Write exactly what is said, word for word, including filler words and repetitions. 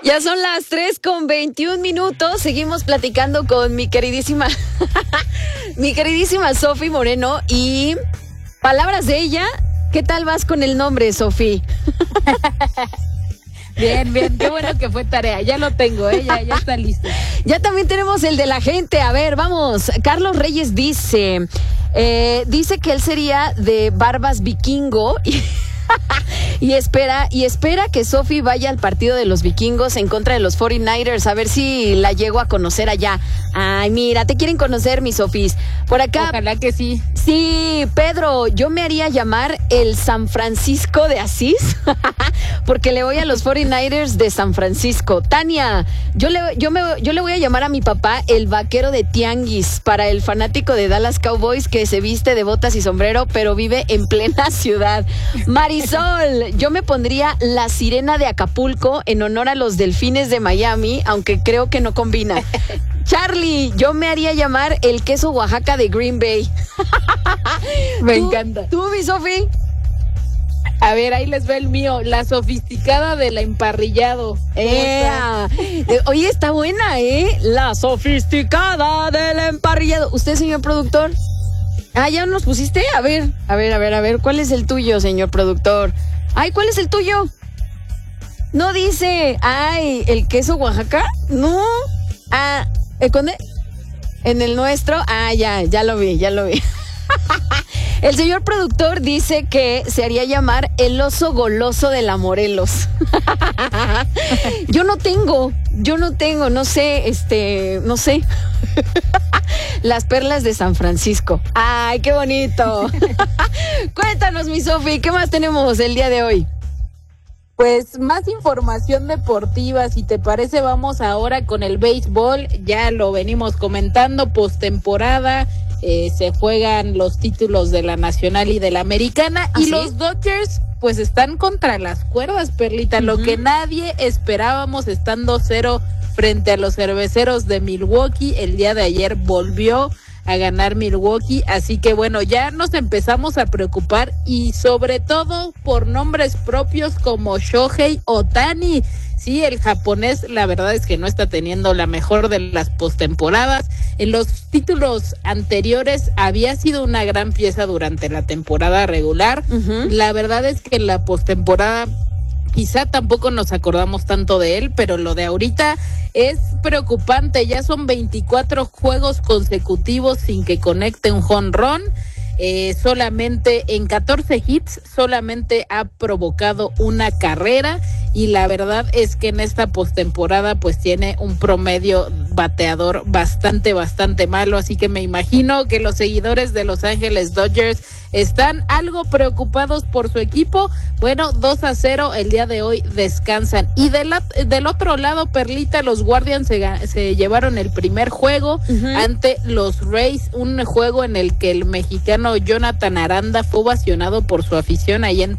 Ya son las tres con veintiún minutos. Seguimos platicando con mi queridísima, mi queridísima Sofi Moreno. Y palabras de ella. ¿Qué tal vas con el nombre, Sofi? Bien, bien, qué bueno que fue tarea, ya lo tengo, ¿eh? ya, ya está listo. Ya también tenemos el de la gente, a ver, vamos. Carlos Reyes dice, eh, dice que él sería de Barbas Vikingo y... y espera y espera que Sofi vaya al partido de los vikingos en contra de los cuarenta y nueve ers, a ver si la llego a conocer allá. Ay, mira, te quieren conocer, mis Sofis. Por acá. Ojalá que sí. Sí, Pedro, yo me haría llamar el San Francisco de Asís, porque le voy a los cuarenta y nueve ers de San Francisco. Tania, yo le, yo, me, yo le voy a llamar a mi papá el vaquero de Tianguis, para el fanático de Dallas Cowboys que se viste de botas y sombrero, pero vive en plena ciudad. Marisol, yo me pondría la sirena de Acapulco en honor a los delfines de Miami, aunque creo que no combina. Charlie, yo me haría llamar el queso Oaxaca de Green Bay. Me ¿Tú, encanta. ¿Tú, mi Sofi? A ver, ahí les va el mío, la sofisticada del emparrillado. Eh, oye, está buena, ¿eh? La sofisticada del emparrillado. ¿Usted, señor productor? Ah, ¿ya nos pusiste? A ver, a ver, a ver, a ver, ¿cuál es el tuyo, señor productor? Ay, ¿cuál es el tuyo? No dice, ay, ¿el queso Oaxaca? No. Ah, ¿el conde? En el nuestro, ah, ya, ya lo vi, ya lo vi. El señor productor dice que se haría llamar el oso goloso de la Morelos. Yo no tengo, yo no tengo, no sé, este, no sé. Las perlas de San Francisco. Ay, qué bonito. Cuéntanos, mi Sofi, ¿qué más tenemos el día de hoy? Pues más información deportiva, si te parece, vamos ahora con el béisbol. Ya lo venimos comentando, postemporada, eh, se juegan los títulos de la Nacional y de la Americana. ¿Ah, y sí? los Dodgers, pues están contra las cuerdas, Perlita. Uh-huh. Lo que nadie esperábamos, estando cero frente a los Cerveceros de Milwaukee. El día de ayer volvió a ganar Milwaukee, así que bueno, ya nos empezamos a preocupar, y sobre todo por nombres propios como Shohei Ohtani. Sí, el japonés, la verdad es que no está teniendo la mejor de las postemporadas. En los títulos anteriores había sido una gran pieza durante la temporada regular. Uh-huh. La verdad es que en la postemporada quizá tampoco nos acordamos tanto de él, pero lo de ahorita es preocupante. Ya son veinticuatro juegos consecutivos sin que conecte un jonrón. Eh, solamente en catorce hits, solamente ha provocado una carrera, y la verdad es que en esta postemporada pues tiene un promedio bateador bastante, bastante malo, así que me imagino que los seguidores de Los Ángeles Dodgers están algo preocupados por su equipo. Bueno, dos a cero el día de hoy, descansan. Y de la, del otro lado, Perlita, los Guardians se, se llevaron el primer juego uh-huh. ante los Rays, un juego en el que el mexicano Jonathan Aranda fue ovacionado por su afición ahí en